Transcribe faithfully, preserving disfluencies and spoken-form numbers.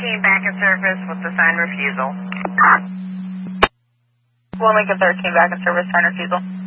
thirteen back in service with the sign refusal. one Lincoln thirteen back in service, sign refusal.